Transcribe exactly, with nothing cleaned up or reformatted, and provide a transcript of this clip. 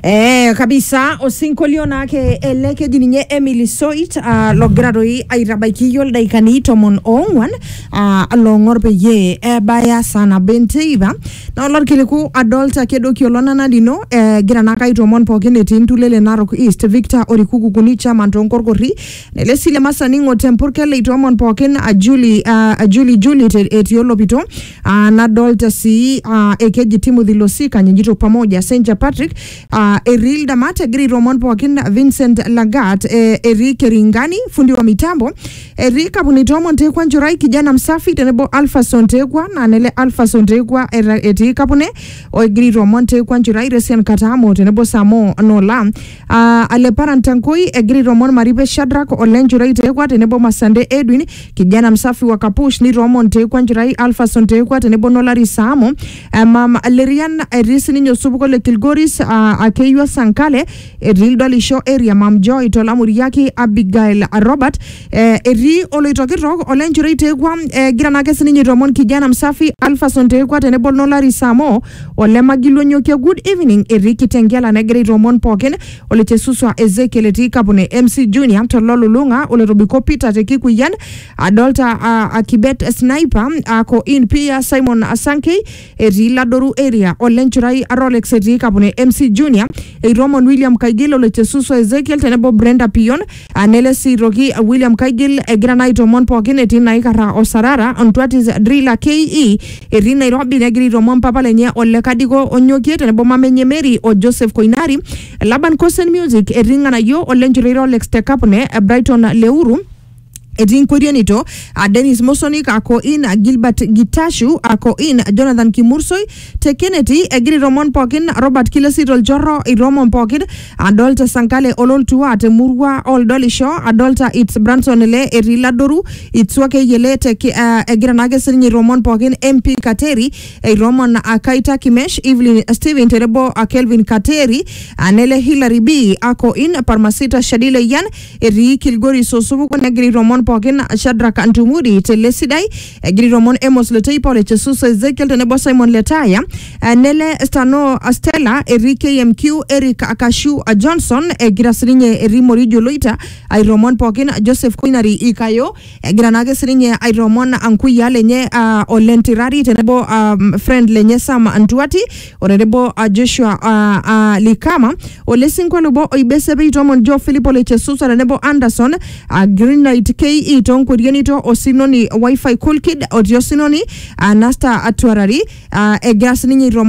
Eh kabisa osinkolio nake eleke dininye Emily Soit uh, logradoi airabaiki yol daikani tomon ongwan uh, alongor peye e baya sana benteiba na olor kiliku adolta kedoki olona nadino eh, gira nakai tomon pokene tintulele Narok East Victor Orikuku kunicha mantonkorkori nele sile masaningo tempurkele tomon poken a Julie uh, Julie Julie etiolopito uh, na dolta si uh, ekeji Timothy Losika nyinjito pamoja Saint Patrick uh, Eril Damate Gri Romon Pokin Vincent Lagat eh, Eric Ringani fundi wa mitambo Erika Punitomo Ntekwa Njurai kijana msafi tenebo Alpha Sontekwa na nele Alpha Sontekwa Erika Pune o Gri Romon Ntekwa Njurai Resian Katamo tenebo Samo Nola uh, Alepara Ntankoi e Gri Romon Maribe Shadrack Olen Njurai Tekwa tenebo Masande Edwin kijana msafi wa Kapush ni Romon Ntekwa Njurai Alpha Sontekwa tenebo Nolari Samo um, Lerian Erisi Ninyo Subuko le Kilgoris uh, Akeywa Sankale Eril Dolisho area Mam Joy Tola Muriaki Abigail Robert eh, Eri Oloitokirok Olenjuri Tegwa eh, Giranake Sininyi Romon kijana msafi Alpha Sontekwa tenebo Nolari Samo Olema Gilonyoke good evening Eri Kitengela Negri Romon Poken Olechesuswa Ezekiel Etika Pune M C Junior Tololo Lunga Ole Rubiko Peter Tekiku Yan Adolta uh, Akibet Sniper Ako in pia Simon Asanke Eri Ladoru area Olenjurai Rolex Etika Pune M C Junior e Roman William Kaigil Olechesuswa Ezekiel tenebo Brenda Pion Anele si Rogi William Kaigil e Granite Romon Poken etina ikara Osarara Ontwatis Drilla K E Eri Nairobi Negri Romon Papa lenye Ole Kadigo Onyokie tenebo Mamenye Mary o Joseph Koinari Laban Kosen Music Eringa na yo Olenjurai Rolex Tekapune Brighton Leuru Edin Kurianito, uh, Dennis Mosonik, ako in uh, Gilbert Gitashu, ako in uh, Jonathan Kimursoi, Tekeneti, Egri Romon Pokin, Robert Kilesi Roljoro, I Romon Pokin, Adolta Sankale Ololtua, Temurwa, Ol Dolisho, Adolta It's Branson Le, Eriladoru, It's Wake Yele, Teki, uh, Egranagesini Romon Pokin, M P Kateri, A Roman Akaita Kimesh, Evelyn Steven Terebo, uh, Kelvin Kateri, Anele Hillary B, ako in Parmasita Shadile Yan, Eri Kilgori Sosubu, Negri Romon Pokin Shadrack Antumuri Telesidai Gri Romon Emos Letei Pole Chesusa Ezekiel tenebo Simon Letaya Nele Stano Stella Erike M Q Eric Akashu Johnson Grasrinye Erimorijo Loita I Romon Pokin Joseph Koinari Ikayo Granage Srinye I Romon Ankuya lenye uh, Olentirari tenebo um, friend lenye Sam Antuati Orebo uh, Joshua uh, uh, Likama Olesinko Lobo Oibesebe Romon Joe Filipo Lechesusa tenebo Anderson uh, Green Knight K E ton kurianito osinoni Wi-Fi cool kid odiosinoni anasta atuarari uh, egasini